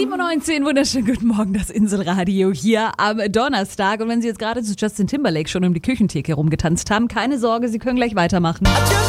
7:19 Uhr, wunderschönen guten Morgen, das Inselradio hier am Donnerstag. Und wenn Sie jetzt gerade zu Justin Timberlake schon um die Küchentheke rumgetanzt haben, keine Sorge, Sie können gleich weitermachen.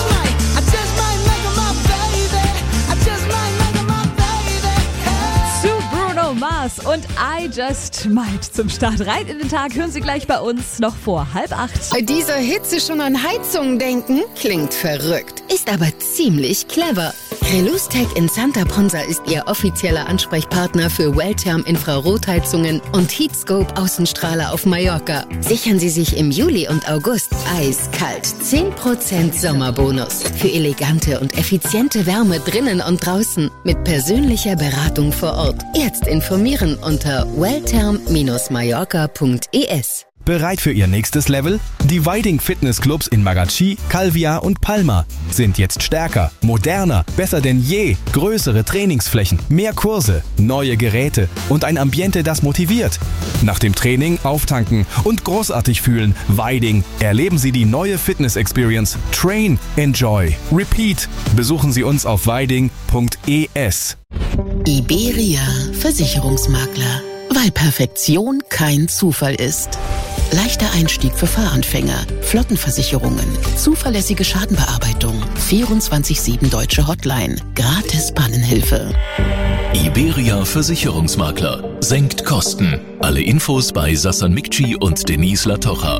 Zu Bruno Mars und I Just Might zum Start rein in den Tag. Hören Sie gleich bei uns noch vor 7:30. Bei dieser Hitze schon an Heizungen denken? Klingt verrückt, ist aber ziemlich clever. Relustech in Santa Ponsa ist Ihr offizieller Ansprechpartner für Welltherm Infrarotheizungen und Heatscope Außenstrahler auf Mallorca. Sichern Sie sich im Juli und August eiskalt 10% Sommerbonus für elegante und effiziente Wärme drinnen und draußen mit persönlicher Beratung vor Ort. Jetzt informieren unter welltherm-mallorca.es. Bereit für Ihr nächstes Level? Die Weiding Fitnessclubs in Magachi, Calvia und Palma sind jetzt stärker, moderner, besser denn je. Größere Trainingsflächen, mehr Kurse, neue Geräte und ein Ambiente, das motiviert. Nach dem Training auftanken und großartig fühlen. Weiding. Erleben Sie die neue Fitness-Experience. Train, Enjoy, Repeat. Besuchen Sie uns auf weiding.es. Iberia Versicherungsmakler. Weil Perfektion kein Zufall ist. Leichter Einstieg für Fahranfänger, Flottenversicherungen, zuverlässige Schadenbearbeitung, 24/7 deutsche Hotline, gratis Pannenhilfe. Iberia Versicherungsmakler. Senkt Kosten. Alle Infos bei Sassan Mikci und Denise Latocha.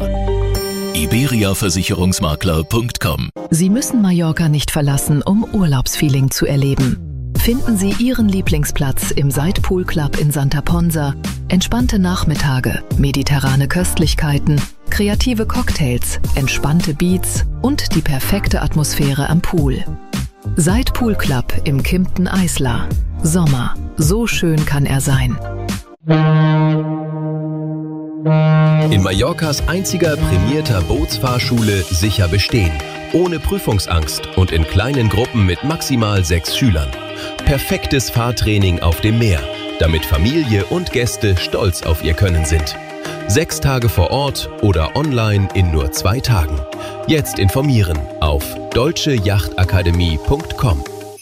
iberiaversicherungsmakler.com. Sie müssen Mallorca nicht verlassen, um Urlaubsfeeling zu erleben. Finden Sie Ihren Lieblingsplatz im Side Pool Club in Santa Ponsa. Entspannte Nachmittage, mediterrane Köstlichkeiten, kreative Cocktails, entspannte Beats und die perfekte Atmosphäre am Pool. Side Pool Club im Kimpton Isla. Sommer, so schön kann er sein. In Mallorcas einziger prämierter Bootsfahrschule sicher bestehen. Ohne Prüfungsangst und in kleinen Gruppen mit maximal 6 Schülern. Perfektes Fahrtraining auf dem Meer, damit Familie und Gäste stolz auf ihr Können sind. 6 Tage vor Ort oder online in nur 2 Tagen. Jetzt informieren auf deutscheachtakademie.com.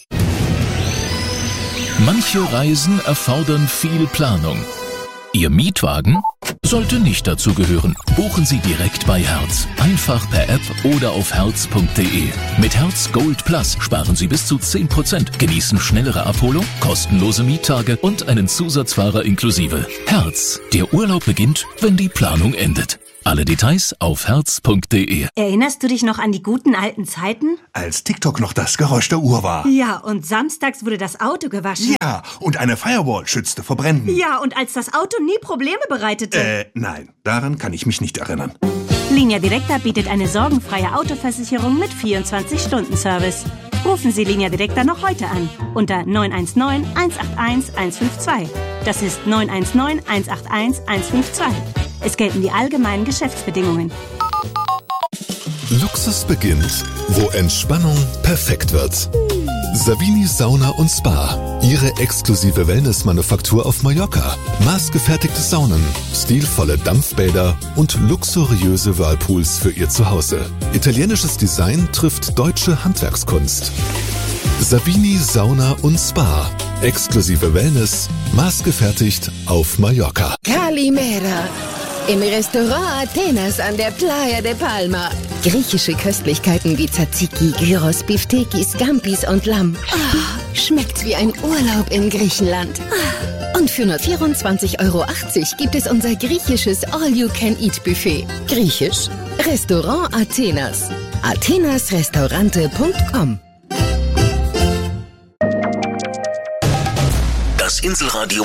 Manche Reisen erfordern viel Planung. Ihr Mietwagen sollte nicht dazu gehören. Buchen Sie direkt bei Hertz. Einfach per App oder auf hertz.de. Mit Hertz Gold Plus sparen Sie bis zu 10%, genießen schnellere Abholung, kostenlose Miettage und einen Zusatzfahrer inklusive. Hertz. Der Urlaub beginnt, wenn die Planung endet. Alle Details auf hertz.de. Erinnerst du dich noch an die guten alten Zeiten? Als TikTok noch das Geräusch der Uhr war. Ja, und samstags wurde das Auto gewaschen. Ja, und eine Firewall schützte vor Bränden. Ja, und als das Auto nie Probleme bereitete. Nein, daran kann ich mich nicht erinnern. Linia Directa bietet eine sorgenfreie Autoversicherung mit 24-Stunden-Service. Rufen Sie Linia Directa noch heute an unter 919 181 152. Das ist 919 181 152. Es gelten die allgemeinen Geschäftsbedingungen. Luxus beginnt, wo Entspannung perfekt wird. Savini Sauna und Spa. Ihre exklusive Wellnessmanufaktur auf Mallorca. Maßgefertigte Saunen, stilvolle Dampfbäder und luxuriöse Whirlpools für Ihr Zuhause. Italienisches Design trifft deutsche Handwerkskunst. Savini Sauna und Spa. Exklusive Wellness, maßgefertigt auf Mallorca. Kalimera. Im Restaurant Athenas an der Playa de Palma. Griechische Köstlichkeiten wie Tzatziki, Gyros, Biftekis, Scampis und Lamm. Oh, schmeckt wie ein Urlaub in Griechenland. Oh. Und für nur 24,80 € gibt es unser griechisches All-You-Can-Eat-Buffet. Griechisch? Restaurant Athenas. athenasrestaurante.com. Das Inselradio